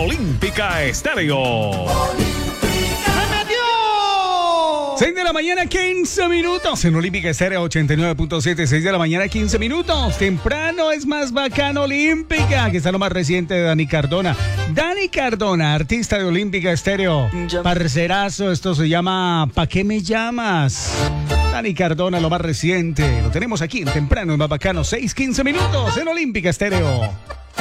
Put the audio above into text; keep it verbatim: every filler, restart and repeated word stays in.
Olímpica Estéreo. seis de la mañana, quince minutos. En Olímpica Estéreo ochenta y nueve punto siete. seis de la mañana, quince minutos. Temprano es más bacano Olímpica, que está lo más reciente de Dani Cardona. Dani Cardona, artista de Olímpica Estéreo. Parcerazo, esto se llama ¿Pa' qué me llamas? Dani Cardona, lo más reciente. Lo tenemos aquí en Temprano es más bacano. seis, quince minutos en Olímpica Estéreo.